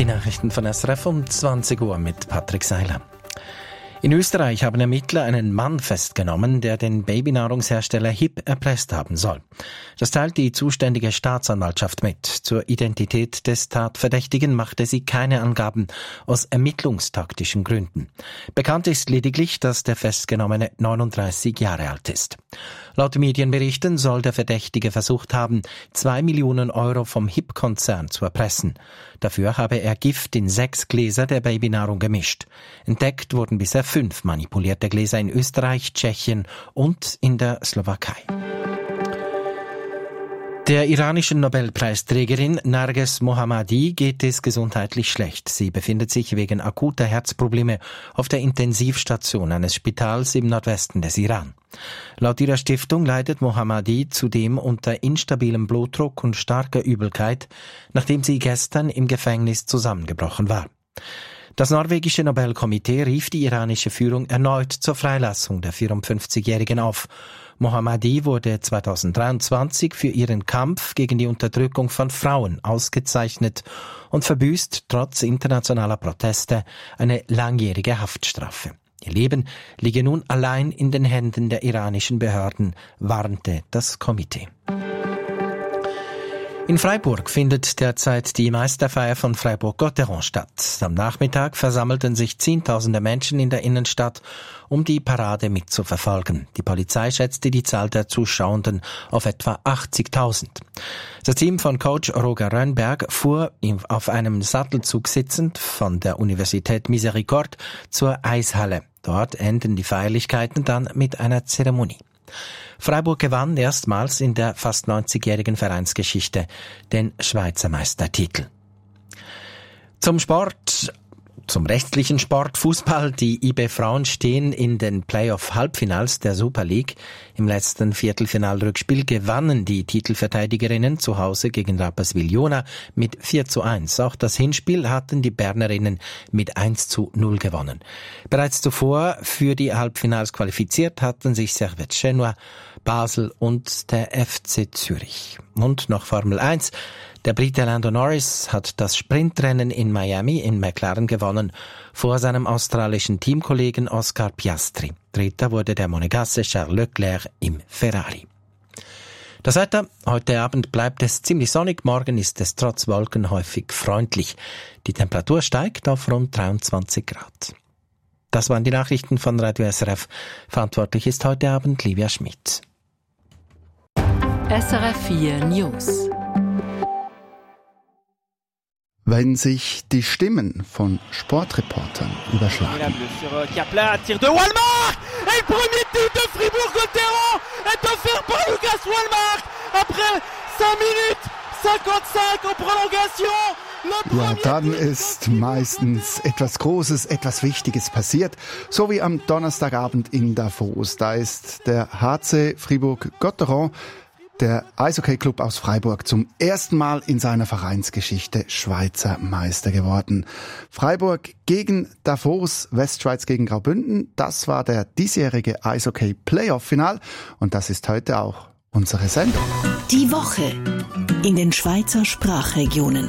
Die Nachrichten von SRF um 20 Uhr mit Patrick Seiler. In Österreich haben Ermittler einen Mann festgenommen, der den Babynahrungshersteller HiP erpresst haben soll. Das teilt die zuständige Staatsanwaltschaft mit. Zur Identität des Tatverdächtigen machte sie keine Angaben aus ermittlungstaktischen Gründen. Bekannt ist lediglich, dass der Festgenommene 39 Jahre alt ist. Laut Medienberichten soll der Verdächtige versucht haben, 2 Millionen Euro vom HiP-Konzern zu erpressen. Dafür habe er Gift in 6 Gläser der Babynahrung gemischt. Entdeckt wurden bisher 5 manipulierte Gläser in Österreich, Tschechien und in der Slowakei. Der iranischen Nobelpreisträgerin Narges Mohammadi geht es gesundheitlich schlecht. Sie befindet sich wegen akuter Herzprobleme auf der Intensivstation eines Spitals im Nordwesten des Iran. Laut ihrer Stiftung leidet Mohammadi zudem unter instabilem Blutdruck und starker Übelkeit, nachdem sie gestern im Gefängnis zusammengebrochen war. Das norwegische Nobelkomitee rief die iranische Führung erneut zur Freilassung der 54-Jährigen auf. Mohammadi wurde 2023 für ihren Kampf gegen die Unterdrückung von Frauen ausgezeichnet und verbüßt trotz internationaler Proteste eine langjährige Haftstrafe. Ihr Leben liege nun allein in den Händen der iranischen Behörden, warnte das Komitee. In Freiburg findet derzeit die Meisterfeier von Freiburg-Gotteron statt. Am Nachmittag versammelten sich Zehntausende Menschen in der Innenstadt, um die Parade mitzuverfolgen. Die Polizei schätzte die Zahl der Zuschauenden auf etwa 80.000. Das Team von Coach Roger Rönnberg fuhr auf einem Sattelzug sitzend von der Universität Miséricorde zur Eishalle. Dort enden die Feierlichkeiten dann mit einer Zeremonie. Freiburg gewann erstmals in der fast 90-jährigen Vereinsgeschichte den Schweizer Meistertitel. Zum restlichen Sport, Fußball. Die IB Frauen stehen in den Playoff-Halbfinals der Super League. Im letzten Viertelfinalrückspiel gewannen die Titelverteidigerinnen zu Hause gegen Rapperswil-Jona mit 4:1. Auch das Hinspiel hatten die Bernerinnen mit 1:0 gewonnen. Bereits zuvor für die Halbfinals qualifiziert hatten sich Servette Genua, Basel und der FC Zürich. Und noch Formel 1. Der Brite Lando Norris hat das Sprintrennen in Miami in McLaren gewonnen, vor seinem australischen Teamkollegen Oscar Piastri. Dritter wurde der Monegasse Charles Leclerc im Ferrari. Das Wetter: Heute Abend bleibt es ziemlich sonnig, morgen ist es trotz Wolken häufig freundlich. Die Temperatur steigt auf rund 23 Grad. Das waren die Nachrichten von Radio SRF. Verantwortlich ist heute Abend Livia Schmidt. SRF 4 News. Wenn sich die Stimmen von Sportreportern überschlagen. Kaplan, Tir de Walmark! Et le premier but de Fribourg-Gotteron est offert par Lucas Walmark après 5 minutes 55 en prolongation. Ja, dann ist meistens etwas Großes, etwas Wichtiges passiert. So wie am Donnerstagabend in Davos. Da ist der HC Fribourg-Gotteron, der Eishockey-Club aus Freiburg, zum ersten Mal in seiner Vereinsgeschichte Schweizer Meister geworden. Freiburg gegen Davos, Westschweiz gegen Graubünden. Das war der diesjährige Eishockey-Playoff-Final. Und das ist heute auch unsere Sendung. Die Woche in den Schweizer Sprachregionen.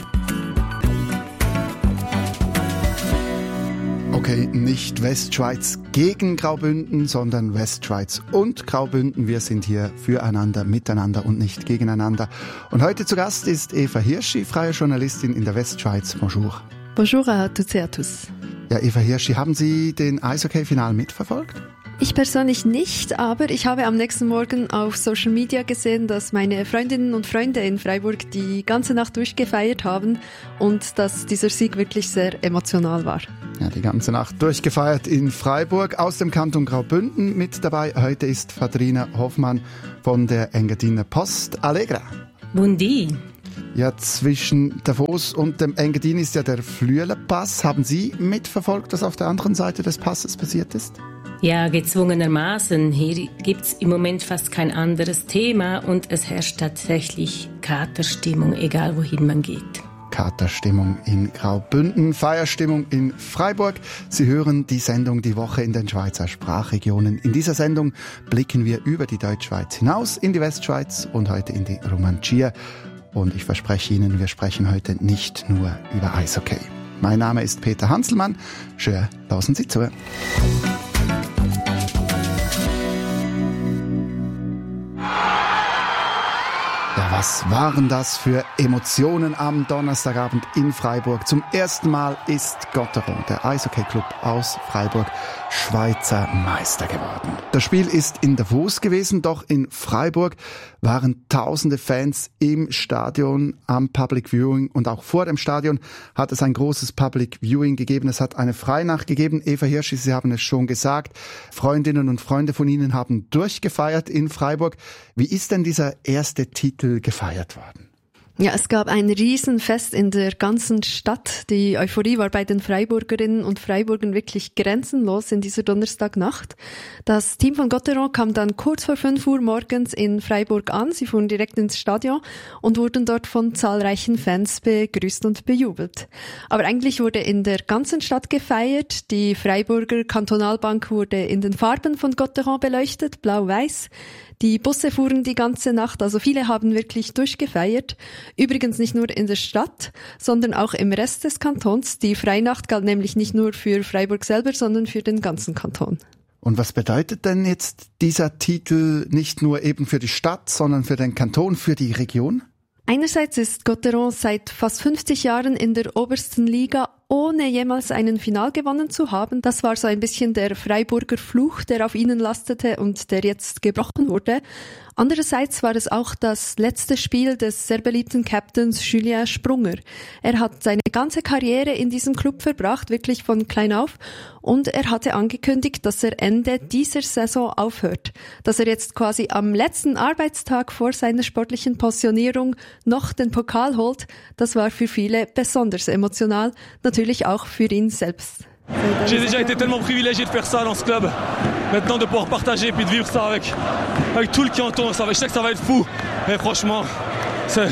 Okay, nicht Westschweiz gegen Graubünden, sondern Westschweiz und Graubünden. Wir sind hier füreinander, miteinander und nicht gegeneinander. Und heute zu Gast ist Eva Hirschi, freie Journalistin in der Westschweiz. Bonjour. Bonjour à toutes et à tous. Ja, Eva Hirschi, haben Sie den Eishockey-Final mitverfolgt? Ich persönlich nicht, aber ich habe am nächsten Morgen auf Social Media gesehen, dass meine Freundinnen und Freunde in Freiburg die ganze Nacht durchgefeiert haben und dass dieser Sieg wirklich sehr emotional war. Ja, die ganze Nacht durchgefeiert in Freiburg aus dem Kanton Graubünden. Mit dabei heute ist Fadrina Hoffmann von der Engadiner Post. Allegra. Buondì. Ja, zwischen Davos und dem Engadin ist ja der Flüelerpass. Haben Sie mitverfolgt, was auf der anderen Seite des Passes passiert ist? Ja, gezwungenermaßen. Hier gibt's im Moment fast kein anderes Thema und es herrscht tatsächlich Katerstimmung, egal wohin man geht. Katerstimmung in Graubünden, Feierstimmung in Freiburg. Sie hören die Sendung Die Woche in den Schweizer Sprachregionen. In dieser Sendung blicken wir über die Deutschschweiz hinaus in die Westschweiz und heute in die Romantia. Und ich verspreche Ihnen, wir sprechen heute nicht nur über Eishockey. Mein Name ist Peter Hanselmann. Schön, lassen Sie zu. Ja, was waren das für Emotionen am Donnerstagabend in Freiburg? Zum ersten Mal ist Gotteron, der Eishockey-Club aus Freiburg, Schweizer Meister geworden. Das Spiel ist in Davos gewesen, doch in Freiburg waren tausende Fans im Stadion am Public Viewing und auch vor dem Stadion hat es ein großes Public Viewing gegeben. Es hat eine Freinacht gegeben. Eva Hirschi, Sie haben es schon gesagt. Freundinnen und Freunde von Ihnen haben durchgefeiert in Freiburg. Wie ist denn dieser erste Titel gefeiert worden? Ja, es gab ein Riesenfest in der ganzen Stadt. Die Euphorie war bei den Freiburgerinnen und Freiburgern wirklich grenzenlos in dieser Donnerstagnacht. Das Team von Gotteron kam dann kurz vor 5 Uhr morgens in Freiburg an. Sie fuhren direkt ins Stadion und wurden dort von zahlreichen Fans begrüßt und bejubelt. Aber eigentlich wurde in der ganzen Stadt gefeiert. Die Freiburger Kantonalbank wurde in den Farben von Gotteron beleuchtet, blau-weiß. Die Busse fuhren die ganze Nacht, also viele haben wirklich durchgefeiert. Übrigens nicht nur in der Stadt, sondern auch im Rest des Kantons. Die Freinacht galt nämlich nicht nur für Freiburg selber, sondern für den ganzen Kanton. Und was bedeutet denn jetzt dieser Titel nicht nur eben für die Stadt, sondern für den Kanton, für die Region? Einerseits ist Gotteron seit fast 50 Jahren in der obersten Liga, ohne jemals einen Final gewonnen zu haben. Das war so ein bisschen der Freiburger Fluch, der auf ihnen lastete und der jetzt gebrochen wurde. Andererseits war es auch das letzte Spiel des sehr beliebten Captains Julien Sprunger. Er hat seine ganze Karriere in diesem Club verbracht, wirklich von klein auf. Und er hatte angekündigt, dass er Ende dieser Saison aufhört. Dass er jetzt quasi am letzten Arbeitstag vor seiner sportlichen Pensionierung noch den Pokal holt, das war für viele besonders emotional. Natürlich auch für ihn selbst. J'ai déjà été tellement privilégié de faire ça dans ce club. Maintenant de pouvoir partager puis de vivre ça avec tout le qui entoure, je sais que ça va être fou. Mais franchement, c'est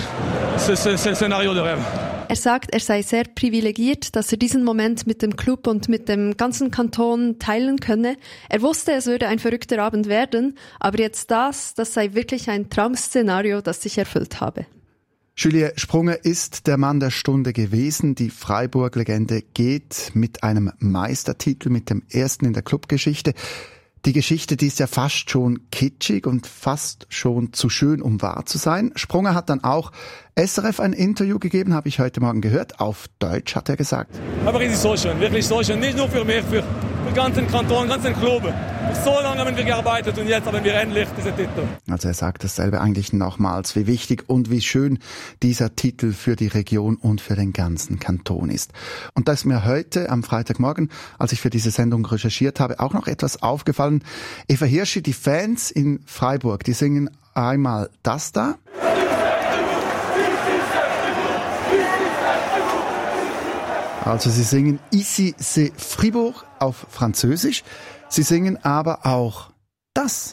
le scénario de rêve. Er sagt, er sei sehr privilegiert, dass er diesen Moment mit dem Club und mit dem ganzen Kanton teilen könne. Er wusste, es würde ein verrückter Abend werden, aber jetzt das sei wirklich ein Traum-Szenario, das sich erfüllt habe. Julien Sprunger ist der Mann der Stunde gewesen. Die Freiburg-Legende geht mit einem Meistertitel, mit dem ersten in der Clubgeschichte. Die Geschichte, die ist ja fast schon kitschig und fast schon zu schön, um wahr zu sein. Sprunger hat dann auch SRF ein Interview gegeben, habe ich heute Morgen gehört. Auf Deutsch hat er gesagt. Aber es ist so schön, wirklich so schön. Nicht nur für mich, für den ganzen Kanton, den ganzen Club. So lange haben wir gearbeitet und jetzt haben wir endlich diesen Titel. Also er sagt dasselbe eigentlich nochmals, wie wichtig und wie schön dieser Titel für die Region und für den ganzen Kanton ist. Und da ist mir heute am Freitagmorgen, als ich für diese Sendung recherchiert habe, auch noch etwas aufgefallen. Eva Hirschi, die Fans in Freiburg, die singen einmal das da. Also sie singen Ici c'est Fribourg auf Französisch. Sie singen aber auch das.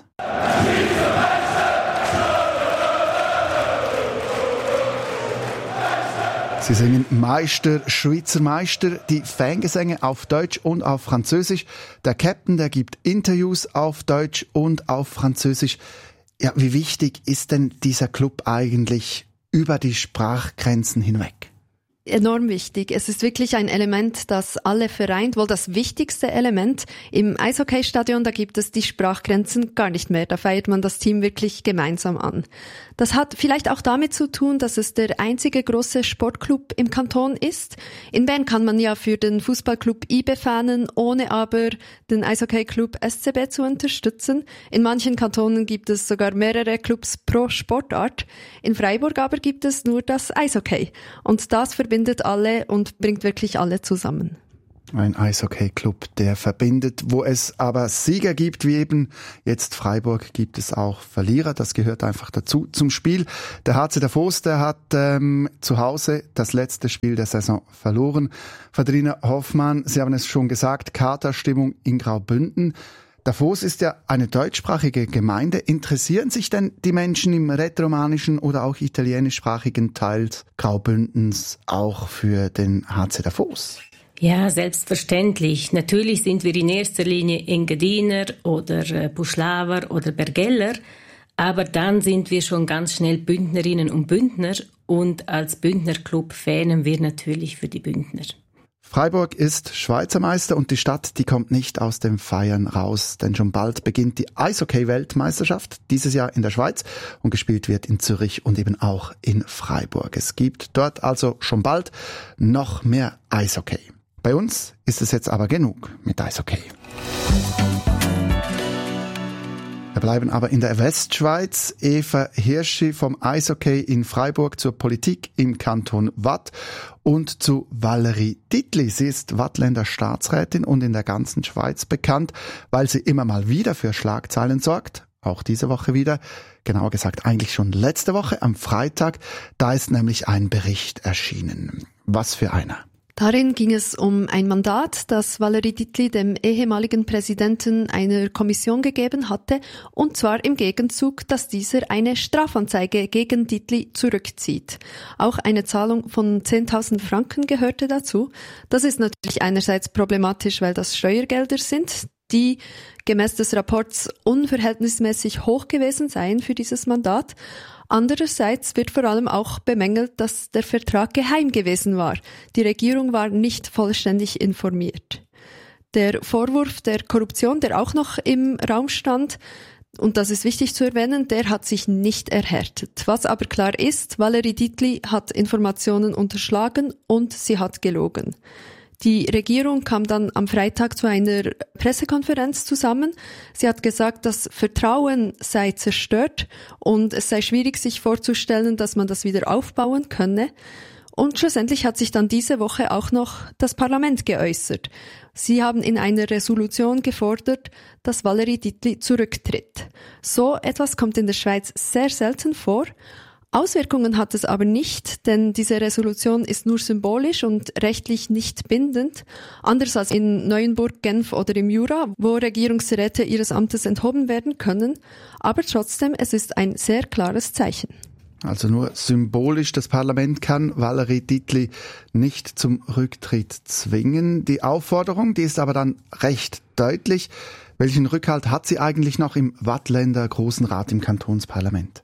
Sie singen Meister, Schweizer Meister, die Fangesänge auf Deutsch und auf Französisch. Der Captain, der gibt Interviews auf Deutsch und auf Französisch. Ja, wie wichtig ist denn dieser Club eigentlich über die Sprachgrenzen hinweg? Enorm wichtig. Es ist wirklich ein Element, das alle vereint, wohl das wichtigste Element. Im Eishockeystadion, da gibt es die Sprachgrenzen gar nicht mehr. Da feiert man das Team wirklich gemeinsam an. Das hat vielleicht auch damit zu tun, dass es der einzige große Sportclub im Kanton ist. In Bern kann man ja für den Fußballclub IB fanen, ohne aber den Eishockeyclub SCB zu unterstützen. In manchen Kantonen gibt es sogar mehrere Clubs pro Sportart. In Freiburg aber gibt es nur das Eishockey. Und das verbindet alle und bringt wirklich alle zusammen. Ein Eishockey-Club, der verbindet, wo es aber Sieger gibt, wie eben jetzt Freiburg, gibt es auch Verlierer. Das gehört einfach dazu zum Spiel. Der HC Davos, der hat zu Hause das letzte Spiel der Saison verloren. Verdrina Hoffmann, Sie haben es schon gesagt, Katerstimmung in Graubünden. Davos ist ja eine deutschsprachige Gemeinde. Interessieren sich denn die Menschen im rätoromanischen oder auch italienischsprachigen Teil Graubündens auch für den HC Davos? Ja, selbstverständlich. Natürlich sind wir in erster Linie Engadiner oder Buschlaver oder Bergeller, aber dann sind wir schon ganz schnell Bündnerinnen und Bündner und als Bündnerclub fähnen wir natürlich für die Bündner. Freiburg ist Schweizer Meister und die Stadt, die kommt nicht aus dem Feiern raus, denn schon bald beginnt die Eishockey-Weltmeisterschaft, dieses Jahr in der Schweiz, und gespielt wird in Zürich und eben auch in Freiburg. Es gibt dort also schon bald noch mehr Eishockey. Bei uns ist es jetzt aber genug mit Eishockey. Wir bleiben aber in der Westschweiz. Eva Hirschi vom Eishockey in Freiburg zur Politik im Kanton Watt und zu Valerie Dittli. Sie ist Wattländer Staatsrätin und in der ganzen Schweiz bekannt, weil sie immer mal wieder für Schlagzeilen sorgt. Auch diese Woche wieder. Genauer gesagt eigentlich schon letzte Woche am Freitag. Da ist nämlich ein Bericht erschienen. Was für einer? Darin ging es um ein Mandat, das Valerie Dittli dem ehemaligen Präsidenten einer Kommission gegeben hatte, und zwar im Gegenzug, dass dieser eine Strafanzeige gegen Dittli zurückzieht. Auch eine Zahlung von 10.000 Franken gehörte dazu. Das ist natürlich einerseits problematisch, weil das Steuergelder sind, die gemäß des Rapports unverhältnismäßig hoch gewesen seien für dieses Mandat. Andererseits wird vor allem auch bemängelt, dass der Vertrag geheim gewesen war. Die Regierung war nicht vollständig informiert. Der Vorwurf der Korruption, der auch noch im Raum stand, und das ist wichtig zu erwähnen, der hat sich nicht erhärtet. Was aber klar ist, Valerie Dittli hat Informationen unterschlagen und sie hat gelogen. Die Regierung kam dann am Freitag zu einer Pressekonferenz zusammen. Sie hat gesagt, das Vertrauen sei zerstört und es sei schwierig, sich vorzustellen, dass man das wieder aufbauen könne. Und schlussendlich hat sich dann diese Woche auch noch das Parlament geäußert. Sie haben in einer Resolution gefordert, dass Valerie Dittli zurücktritt. So etwas kommt in der Schweiz sehr selten vor. Auswirkungen hat es aber nicht, denn diese Resolution ist nur symbolisch und rechtlich nicht bindend, anders als in Neuenburg, Genf oder im Jura, wo Regierungsräte ihres Amtes enthoben werden können. Aber trotzdem, es ist ein sehr klares Zeichen. Also nur symbolisch, das Parlament kann Valerie Dittli nicht zum Rücktritt zwingen. Die Aufforderung, die ist aber dann recht deutlich. Welchen Rückhalt hat sie eigentlich noch im Wattländer Grossen Rat im Kantonsparlament?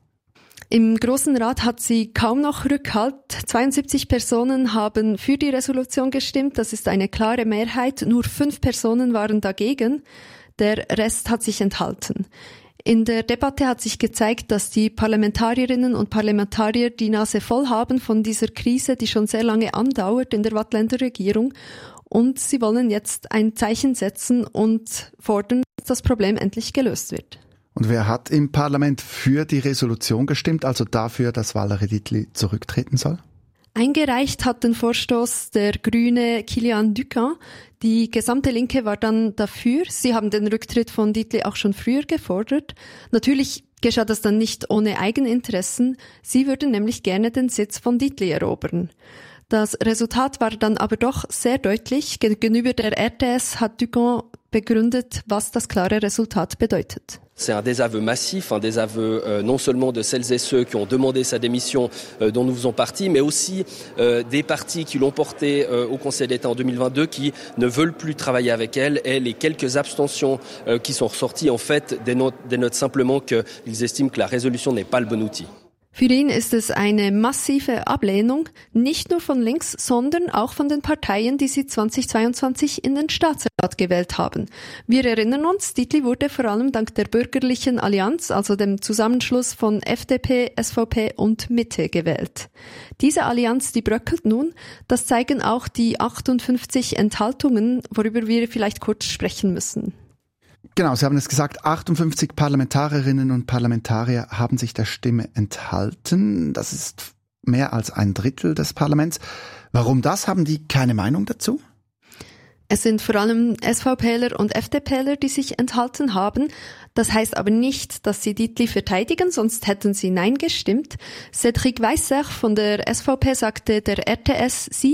Im Grossen Rat hat sie kaum noch Rückhalt. 72 Personen haben für die Resolution gestimmt. Das ist eine klare Mehrheit. Nur 5 Personen waren dagegen. Der Rest hat sich enthalten. In der Debatte hat sich gezeigt, dass die Parlamentarierinnen und Parlamentarier die Nase voll haben von dieser Krise, die schon sehr lange andauert in der Wattländer Regierung. Und sie wollen jetzt ein Zeichen setzen und fordern, dass das Problem endlich gelöst wird. Und wer hat im Parlament für die Resolution gestimmt, also dafür, dass Valerie Dittli zurücktreten soll? Eingereicht hat den Vorstoß der Grüne Kilian Ducan. Die gesamte Linke war dann dafür. Sie haben den Rücktritt von Dittli auch schon früher gefordert. Natürlich geschah das dann nicht ohne Eigeninteressen. Sie würden nämlich gerne den Sitz von Dittli erobern. Das Resultat war dann aber doch sehr deutlich. Gegenüber der RTS hat Ducan begründet, was das klare Resultat bedeutet. C'est un désaveu massif, un désaveu non seulement de celles et ceux qui ont demandé sa démission dont nous faisons partie, mais aussi des partis qui l'ont portée au Conseil d'État en 2022 qui ne veulent plus travailler avec elle. Et les quelques abstentions qui sont ressorties en fait dénotent simplement qu'ils estiment que la résolution n'est pas le bon outil. Für ihn ist es eine massive Ablehnung, nicht nur von links, sondern auch von den Parteien, die sie 2022 in den Staatsrat gewählt haben. Wir erinnern uns, Dittli wurde vor allem dank der Bürgerlichen Allianz, also dem Zusammenschluss von FDP, SVP und Mitte gewählt. Diese Allianz, die bröckelt nun, das zeigen auch die 58 Enthaltungen, worüber wir vielleicht kurz sprechen müssen. Genau, Sie haben es gesagt, 58 Parlamentarierinnen und Parlamentarier haben sich der Stimme enthalten. Das ist mehr als ein Drittel des Parlaments. Warum das? Haben die keine Meinung dazu? Es sind vor allem SVPler und FDPler, die sich enthalten haben. Das heißt aber nicht, dass sie Dittli verteidigen, sonst hätten sie Nein gestimmt. Cédric Weisser von der SVP sagte der RTS, sie